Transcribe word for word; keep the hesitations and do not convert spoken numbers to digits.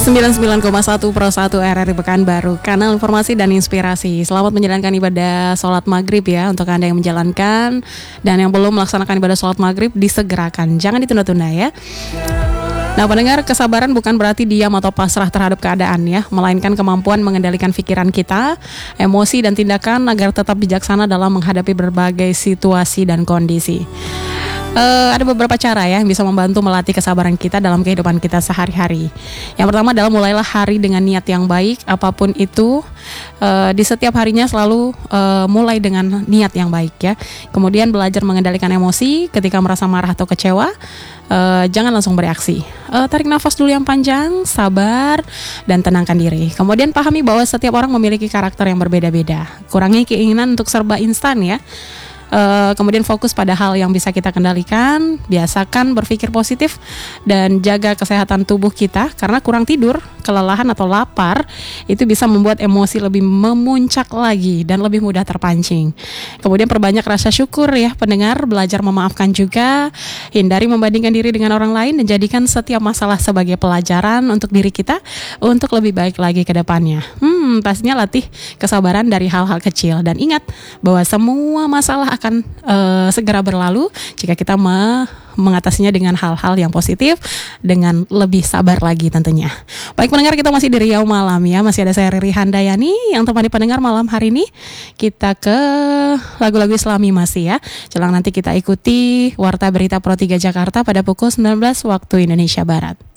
sembilan puluh sembilan koma satu Pro satu R R I Pekanbaru, kanal informasi dan inspirasi. Selamat menjalankan ibadah sholat maghrib ya untuk Anda yang menjalankan. Dan yang belum melaksanakan ibadah sholat maghrib, disegerakan, jangan ditunda-tunda ya. Nah pendengar, kesabaran bukan berarti diam atau pasrah terhadap keadaan ya, melainkan kemampuan mengendalikan pikiran kita, emosi dan tindakan agar tetap bijaksana dalam menghadapi berbagai situasi dan kondisi. Uh, ada beberapa cara ya yang bisa membantu melatih kesabaran kita dalam kehidupan kita sehari-hari. Yang pertama adalah mulailah hari dengan niat yang baik, apapun itu. Uh, di setiap harinya selalu uh, mulai dengan niat yang baik ya. Kemudian belajar mengendalikan emosi ketika merasa marah atau kecewa. Uh, jangan langsung bereaksi. Uh, tarik nafas dulu yang panjang, sabar dan tenangkan diri. Kemudian pahami bahwa setiap orang memiliki karakter yang berbeda-beda. Kurangi keinginan untuk serba instan ya. Uh, kemudian fokus pada hal yang bisa kita kendalikan, biasakan berpikir positif dan jaga kesehatan tubuh kita, karena kurang tidur, kelelahan atau lapar itu bisa membuat emosi lebih memuncak lagi dan lebih mudah terpancing. Kemudian perbanyak rasa syukur ya pendengar, belajar memaafkan juga, hindari membandingkan diri dengan orang lain dan jadikan setiap masalah sebagai pelajaran untuk diri kita untuk lebih baik lagi ke depannya. Hmm, pastinya latih kesabaran dari hal-hal kecil dan ingat bahwa semua masalah akan uh, segera berlalu jika kita me- mengatasinya dengan hal-hal yang positif, dengan lebih sabar lagi tentunya. Baik pendengar, kita masih di Riau Malam ya, masih ada saya Riri Handayani yang temani pendengar malam hari ini. Kita ke lagu-lagu Islami masih ya. Jelang nanti kita ikuti Warta Berita Pro tiga Jakarta pada pukul sembilan belas waktu Indonesia Barat.